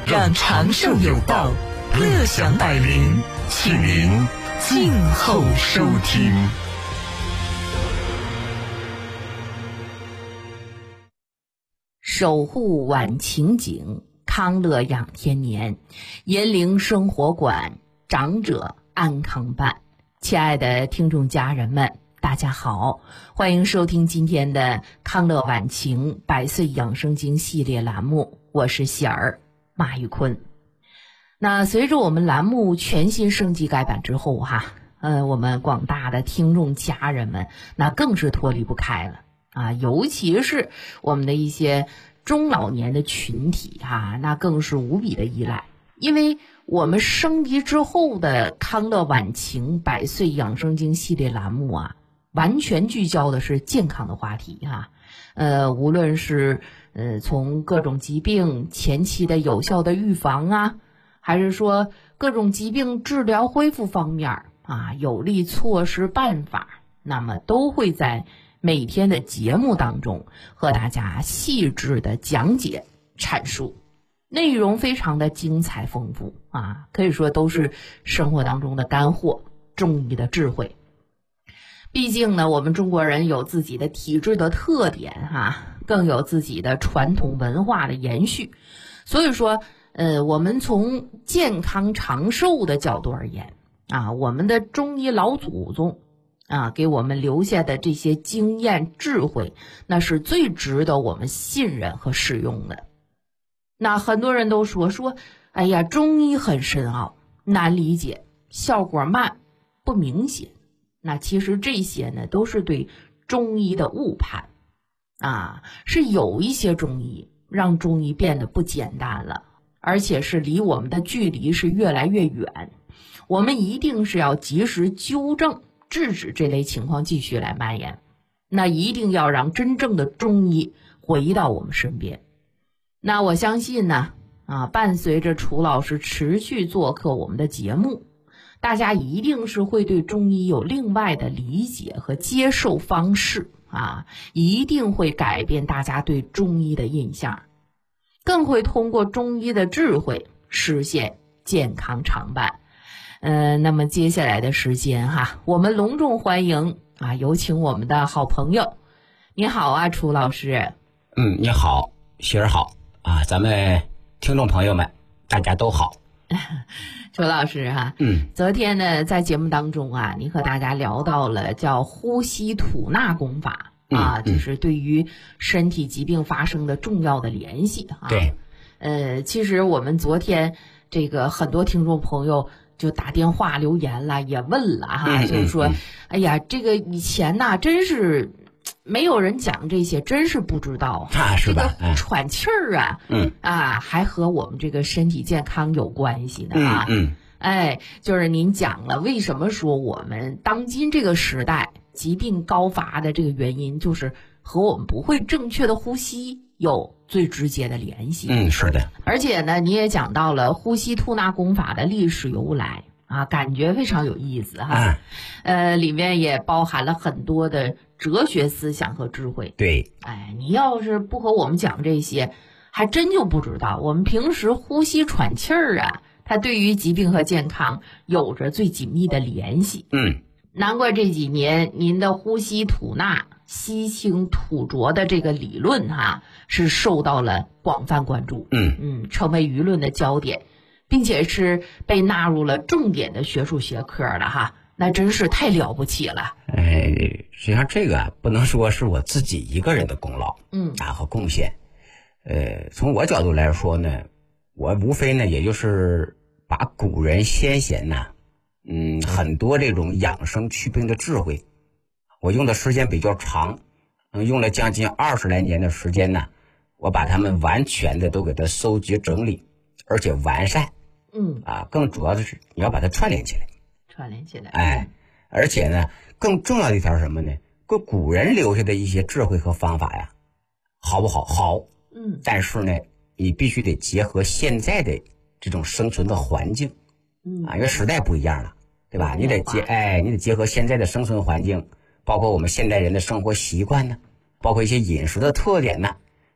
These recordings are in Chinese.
让长寿有道，乐享百龄，请您静候收听。 守护晚晴景，康乐养天年，银铃生活馆，长者安康办。亲爱的听众家人们，大家好，欢迎收听今天的康乐晚晴百岁养生经系列栏目，我是喜儿马玉坤。那随着我们栏目全新升级改版之后我们广大的听众家人们那更是脱离不开了尤其是我们的一些中老年的群体那更是无比的依赖。因为我们升级之后的康乐晚晴百岁养生经系列栏目完全聚焦的是健康的话题无论是从各种疾病前期的有效的预防还是说各种疾病治疗恢复方面有力措施办法，那么都会在每天的节目当中和大家细致的讲解阐述，内容非常的精彩丰富可以说都是生活当中的干货，中医的智慧。毕竟呢，我们中国人有自己的体质的特点更有自己的传统文化的延续，所以说我们从健康长寿的角度而言我们的中医老祖宗给我们留下的这些经验智慧，那是最值得我们信任和使用的。那很多人都说哎呀，中医很深奥，难理解，效果慢，不明显。那其实这些呢都是对中医的误判是有一些中医让中医变得不简单了，而且是离我们的距离是越来越远。我们一定是要及时纠正，制止这类情况继续来蔓延。那一定要让真正的中医回到我们身边。那我相信呢伴随着楚老师持续做客我们的节目，大家一定是会对中医有另外的理解和接受方式一定会改变大家对中医的印象，更会通过中医的智慧实现健康常伴。那么接下来的时间我们隆重欢迎有请我们的好朋友。你好楚老师。 你好，喜儿好咱们听众朋友们大家都好。 楚老师昨天呢在节目当中你和大家聊到了叫呼吸吐纳功法就是对于身体疾病发生的重要的联系对。 其实我们昨天这个很多听众朋友就打电话留言了，也问了就是说哎呀，这个以前真是没有人讲这些，真是不知道是吧？ 这个喘气儿还和我们这个身体健康有关系呢就是您讲了为什么说我们当今这个时代疾病高发的这个原因，就是和我们不会正确的呼吸有最直接的联系。 是的。 而且呢，你也讲到了呼吸吐纳功法的历史由来感觉非常有意思里面也包含了很多的哲学思想和智慧。 对。 你要是不和我们讲这些，还真就不知道我们平时呼吸喘气儿它对于疾病和健康有着最紧密的联系。难怪这几年您的呼吸吐纳吸清吐浊的这个理论是受到了广泛关注成为舆论的焦点，并且是被纳入了重点的学术学科了那真是太了不起了。 实际上这个不能说是我自己一个人的功劳和贡献。从我角度来说呢，我无非呢也就是把古人先贤很多这种养生祛病的智慧，我用的时间比较长，用了将近20来年的时间我把它们完全的都给它搜集整理，而且完善。更主要的是你要把它串联起来。而且呢，更重要的一条是什么呢？古人留下的一些智慧和方法好不好？好。但是呢，你必须得结合现在的这种生存的环境。因为时代不一样了，对吧？你得结合现在的生存环境，包括我们现代人的生活习惯包括一些饮食的特点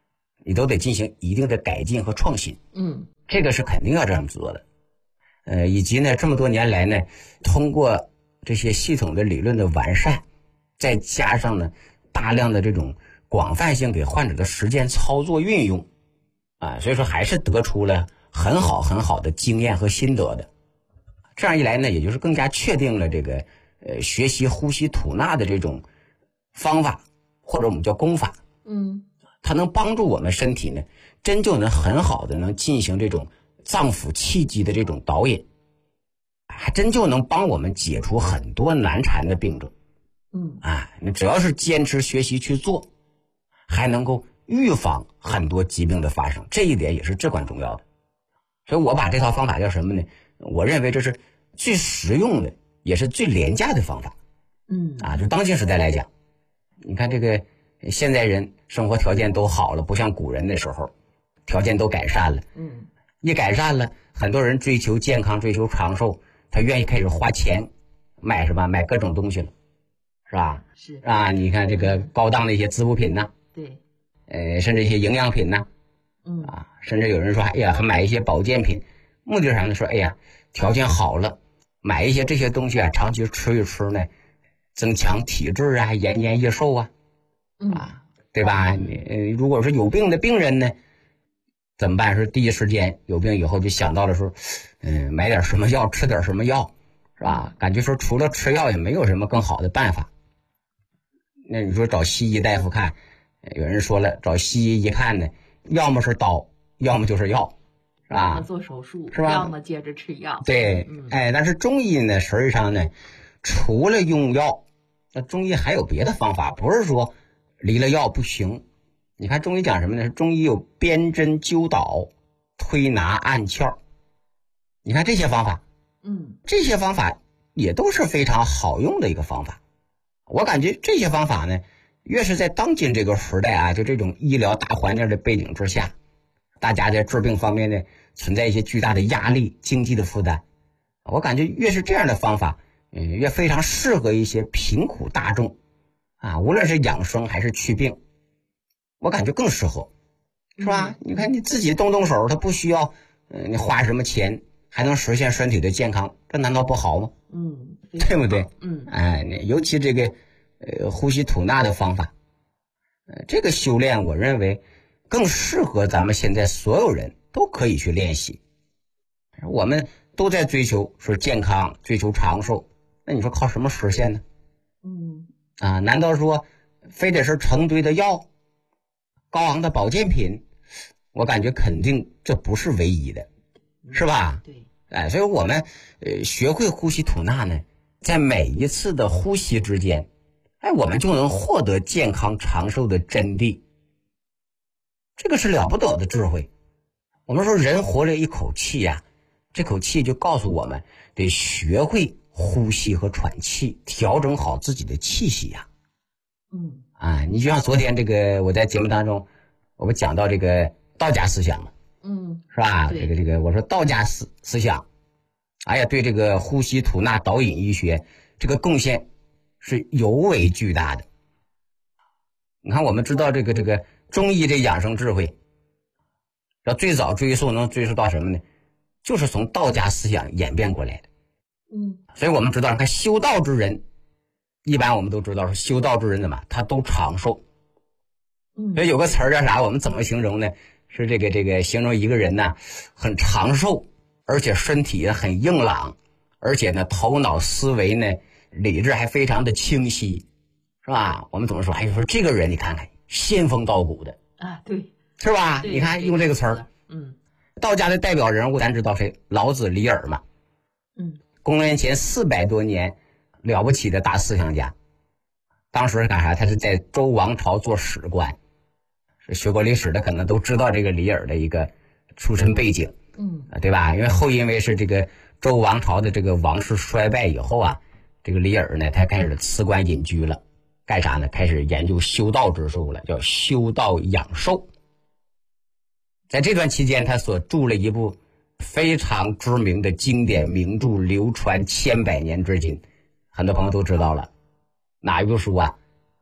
你都得进行一定的改进和创新。这个是肯定要这样做的。以及呢，这么多年来呢，通过这些系统的理论的完善，再加上呢大量的这种广泛性给患者的实践操作运用，所以说还是得出了很好的经验和心得的。这样一来呢，也就是更加确定了这个学习呼吸吐纳的这种方法，或者我们叫功法。它能帮助我们身体呢，真就能很好的能进行这种脏腑气机的这种导引，还真就能帮我们解除很多难缠的病症。你只要是坚持学习去做，还能够预防很多疾病的发生，这一点也是至关重要的。所以我把这套方法叫什么呢？我认为这是最实用的，也是最廉价的方法。就当今时代来讲，你看这个现在人生活条件都好了，不像古人的时候，条件都改善了。一改善了，很多人追求健康，追求长寿，他愿意开始花钱买什么？买各种东西了，是吧？ 是啊，你看这个高档的一些滋补品呢， 对， 甚至一些营养品呢，甚至有人说，哎呀，还买一些保健品，目的是啥呢？说，哎呀，条件好了，买一些这些东西啊，长期吃一吃呢，增强体质啊，延年益寿啊，对吧？如果是有病的病人呢，怎么办？是第一时间有病以后就想到了说，买点什么药，吃点什么药，是吧？感觉说除了吃药也没有什么更好的办法。那你说找西医大夫看，有人说了，找西医一看呢，要么是刀，要么就是药，是吧？ 要么做手术， 是吧？ 要么接着吃药。 对，但是中医呢，实际上呢，除了用药，那中医还有别的方法，不是说离了药不行。你看中医讲什么呢？中医有鞭针灸导、推拿按窍，你看这些方法，这些方法也都是非常好用的一个方法。我感觉这些方法呢，越是在当今这个时代啊，就这种医疗大环境的背景之下，大家在治病方面呢存在一些巨大的压力、经济的负担，我感觉越是这样的方法，越非常适合一些贫苦大众无论是养生还是祛病，我感觉更适合，是吧？你看你自己动动手，它不需要你花什么钱，还能实现身体的健康，这难道不好吗？对不对？尤其这个呼吸吐纳的方法，这个修炼我认为更适合咱们现在所有人都可以去练习。我们都在追求说健康，追求长寿，那你说靠什么实现呢？难道说非得是成堆的药，高昂的保健品？我感觉肯定这不是唯一的，是吧？ 对。 所以我们学会呼吸吐纳呢，在每一次的呼吸之间，我们就能获得健康长寿的真谛。这个是了不得的智慧。我们说人活了一口气呀，这口气就告诉我们得学会呼吸和喘气，调整好自己的气息呀。你就像昨天这个我在节目当中，我们讲到这个道家思想嘛，是吧？这个我说道家思想，对这个呼吸吐纳导引医学这个贡献是尤为巨大的。你看我们知道这个中医这养生智慧，要最早能追溯到什么呢？就是从道家思想演变过来的。所以我们知道，你看修道之人，一般我们都知道说修道之人的嘛，他都长寿。所以有个词儿叫啥？我们怎么形容呢？是这个形容一个人呢，很长寿，而且身体也很硬朗，而且呢头脑思维呢理智还非常的清晰，是吧？我们怎么说？说这个人你看看仙风道骨的对， 是吧？你看用这个词儿。道家的代表人物咱知道谁？老子李耳嘛。公元前400多年，了不起的大思想家。当时干啥？他是在周王朝做史官。学过历史的可能都知道这个李耳的一个出身背景，对吧？因为后因为是这个周王朝的这个王室衰败以后这个李耳呢，他开始辞官隐居了，干啥呢？开始研究修道之术了，叫修道养寿。在这段期间，他所著了一部非常知名的经典名著，流传千百年至今，很多朋友都知道了。哪一部书啊？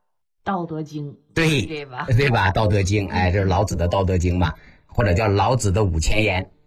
道德经， 对， 对吧？ 对吧？道德经，哎，这是老子的道德经嘛，或者叫老子的5000言。